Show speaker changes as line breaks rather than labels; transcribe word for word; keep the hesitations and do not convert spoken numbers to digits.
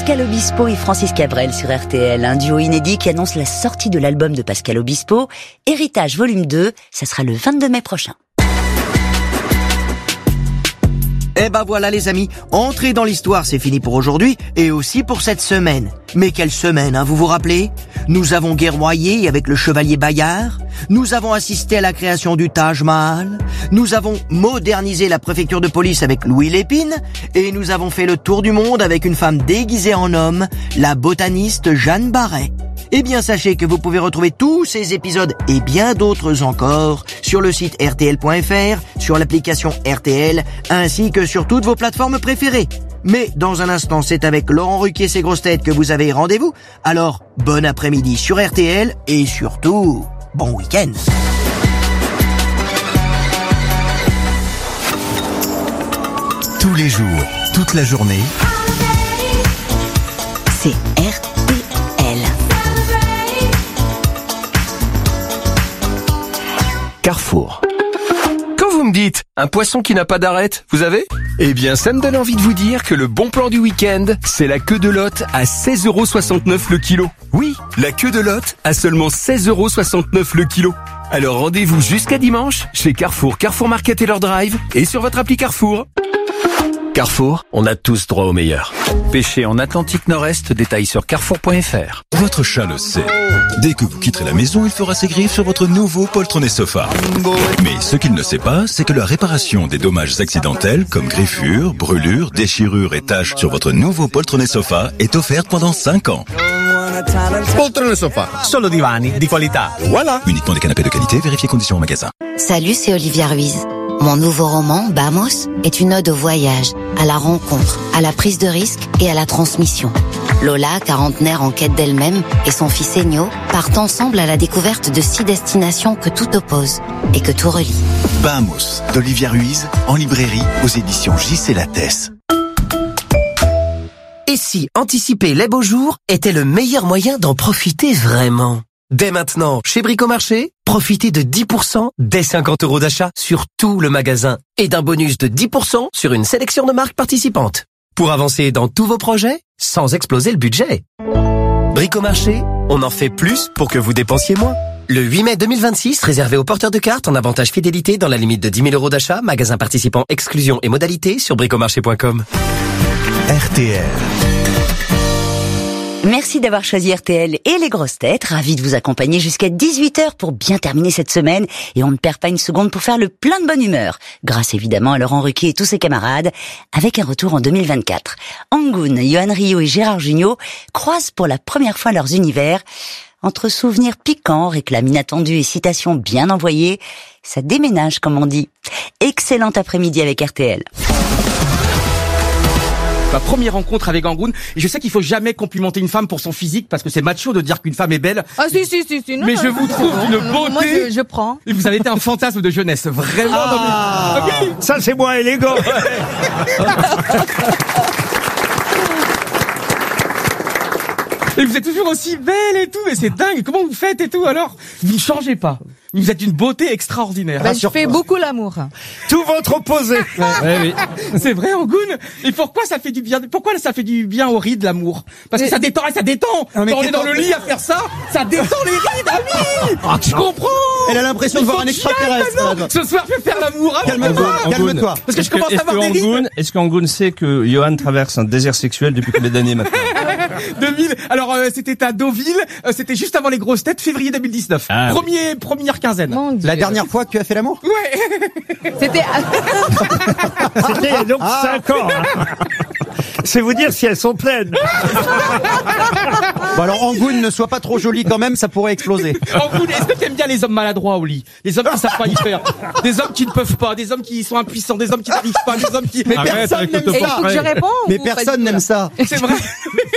Pascal Obispo et Francis Cabrel sur R T L, un duo inédit qui annonce la sortie de l'album de Pascal Obispo, Héritage volume deux, ça sera le vingt-deux mai prochain.
Eh ben voilà les amis, entrer dans l'histoire c'est fini pour aujourd'hui et aussi pour cette semaine. Mais quelle semaine, hein, vous vous rappelez? Nous avons guerroyé avec le chevalier Bayard, nous avons assisté à la création du Taj Mahal, nous avons modernisé la préfecture de police avec Louis Lépine et nous avons fait le tour du monde avec une femme déguisée en homme, la botaniste Jeanne Barret. Eh bien, sachez que vous pouvez retrouver tous ces épisodes et bien d'autres encore sur le site R T L point F R, sur l'application R T L, ainsi que sur toutes vos plateformes préférées. Mais dans un instant, c'est avec Laurent Ruquier et ses grosses têtes que vous avez rendez-vous. Alors, bon après-midi sur R T L et surtout, bon week-end.
Tous les jours, toute la journée,
C'est R T L.
Carrefour.
Quand vous me dites un poisson qui n'a pas d'arête, vous avez? Eh bien, ça me donne envie de vous dire que le bon plan du week-end, c'est la queue de lotte à seize euros soixante-neuf le kilo. Oui, la queue de lotte à seulement seize euros soixante-neuf le kilo. Alors rendez-vous jusqu'à dimanche chez Carrefour, Carrefour Market et leur drive et sur votre appli Carrefour. Carrefour, on a tous droit au meilleur. Pêcher en Atlantique Nord-Est, détail sur carrefour point F R.
Votre chat le sait. Dès que vous quitterez la maison, il fera ses griffes sur votre nouveau poltronnet sofa. Mais ce qu'il ne sait pas, c'est que la réparation des dommages accidentels, comme griffures, brûlures, déchirures et taches sur votre nouveau poltronnet sofa est offerte pendant cinq ans.
Poltrone sofa, solo divani di qualità. Voilà.
Uniquement des canapés de qualité, vérifiez conditions en magasin.
Salut, c'est Olivia Ruiz. Mon nouveau roman, Bamos, est une ode au voyage, à la rencontre, à la prise de risque et à la transmission. Lola, quarantenaire en quête d'elle-même, et son fils Ennio partent ensemble à la découverte de six destinations que tout oppose et que tout relie.
Bamos, d'Olivia Ruiz, en librairie, aux éditions J C Lattès.
Et si anticiper les beaux jours était le meilleur moyen d'en profiter vraiment? Dès maintenant, chez Bricomarché, profitez de dix pour cent dès cinquante euros d'achat sur tout le magasin et d'un bonus de dix pour cent sur une sélection de marques participantes. Pour avancer dans tous vos projets, sans exploser le budget. Bricomarché, on en fait plus pour que vous dépensiez moins. Le huit mai deux mille vingt-six, réservé aux porteurs de cartes en avantage fidélité dans la limite de dix mille euros d'achat, magasin participant, exclusion et modalités sur bricomarché point com.
R T L.
Merci d'avoir choisi R T L et les grosses têtes. Ravi de vous accompagner jusqu'à dix-huit heures pour bien terminer cette semaine. Et on ne perd pas une seconde pour faire le plein de bonne humeur. Grâce évidemment à Laurent Ruquier et tous ses camarades, avec un retour en deux mille vingt-quatre. Angoun, Yoann Rioux et Gérard Jugnot croisent pour la première fois leurs univers. Entre souvenirs piquants, réclames inattendues et citations bien envoyées, ça déménage comme on dit. Excellent après-midi avec R T L.
Ma première rencontre avec Angoun, et je sais qu'il faut jamais complimenter une femme pour son physique parce que c'est macho de dire qu'une femme est belle.
Ah si si si si non.
Mais je vous trouve une beauté.
Moi je, je prends.
Et vous avez été un fantasme de jeunesse, vraiment.
Ah,
dans mes... ah oui.
Ça c'est moins élégant.
Et vous êtes toujours aussi belle et tout, mais c'est dingue. Comment vous faites et tout alors? Vous ne changez pas. Vous êtes une beauté extraordinaire.
Bah, je fais beaucoup l'amour.
Tout votre opposé.
Ouais, oui. C'est vrai, Angoun. Et pourquoi ça fait du bien? Pourquoi ça fait du bien aux rides, l'amour? Parce que ça détend, ça détend. Quand on est dans le lit à faire ça, ça détend les rides, ami.
Ah,
je comprends.
Elle a l'impression de voir un extraterrestre.
Ce soir, je vais faire l'amour.
Calme-toi, calme-toi.
Parce que je commence à avoir des rides.
Est-ce qu'Angoun sait que Johan traverse un désert sexuel depuis combien d'années maintenant?
deux mille. Alors euh, c'était à Deauville, euh, c'était juste avant les grosses têtes, février deux mille dix-neuf. Ah, Premier, oui. Première quinzaine.
La dernière fois que tu as fait l'amour?
Ouais.
C'était.
C'était donc ah. cinq ans. Hein. C'est vous dire si elles sont pleines. Bon alors Angoun, ne sois pas trop jolie quand même, ça pourrait exploser.
Angoun, est-ce que t'aimes bien les hommes maladroits au lit? Les hommes qui savent pas y faire, des hommes qui ne peuvent pas, des hommes qui sont impuissants, des hommes qui n'arrivent pas, des hommes qui.
Mais personne n'aime ça.
Je réponds,
Mais personne n'aime ça.
C'est vrai.